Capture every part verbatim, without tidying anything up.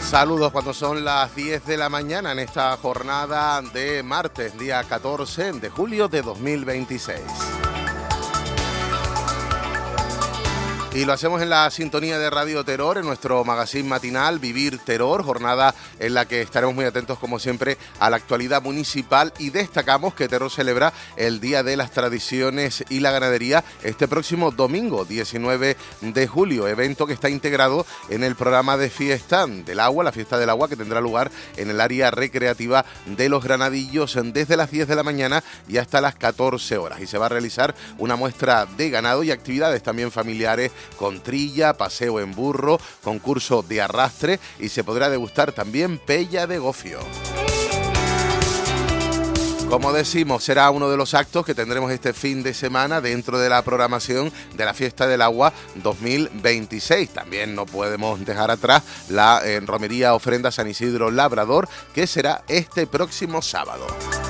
Saludos cuando son las diez de la mañana en esta jornada de martes, día catorce de julio de dos mil veintiséis. Y lo hacemos en la sintonía de Radio Terror, en nuestro magazine matinal Vivir Terror, jornada en la que estaremos muy atentos como siempre a la actualidad municipal, y destacamos que Terror celebra el Día de las Tradiciones y la Ganadería este próximo domingo diecinueve de julio, evento que está integrado en el programa de fiesta del agua, la fiesta del agua, que tendrá lugar en el área recreativa de Los Granadillos desde las diez de la mañana y hasta las catorce horas, y se va a realizar una muestra de ganado y actividades también familiares con trilla, paseo en burro, concurso de arrastre, y se podrá degustar también pella de gofio. Como decimos, será uno de los actos que tendremos este fin de semana dentro de la programación de la Fiesta del Agua dos mil veintiséis. También no podemos dejar atrás la eh, romería ofrenda San Isidro Labrador, que será este próximo sábado.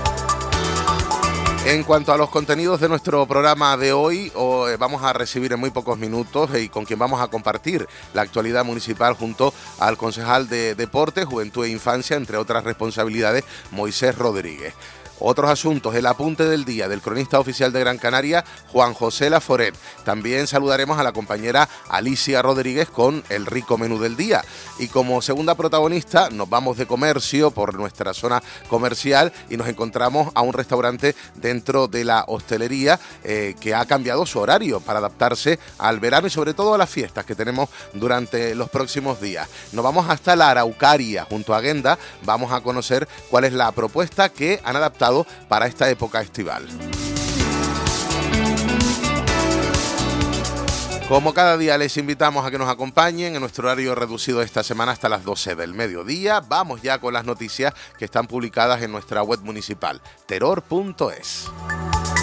En cuanto a los contenidos de nuestro programa de hoy, oh, eh, vamos a recibir en muy pocos minutos eh, y con quien vamos a compartir la actualidad municipal junto al concejal de Deportes, Juventud e Infancia, entre otras responsabilidades, Moisés Rodríguez. Otros asuntos, el apunte del día del cronista oficial de Gran Canaria, Juan José Laforet. También saludaremos a la compañera Alicia Rodríguez con el rico menú del día. Y como segunda protagonista, nos vamos de comercio por nuestra zona comercial y nos encontramos a un restaurante dentro de la hostelería eh, que ha cambiado su horario para adaptarse al verano y sobre todo a las fiestas que tenemos durante los próximos días. Nos vamos hasta la Araucaria, junto a Guenda. Vamos a conocer cuál es la propuesta que han adaptado para esta época estival. Como cada día, les invitamos a que nos acompañen en nuestro horario reducido esta semana hasta las doce del mediodía. Vamos ya con las noticias que están publicadas en nuestra web municipal, terror punto es.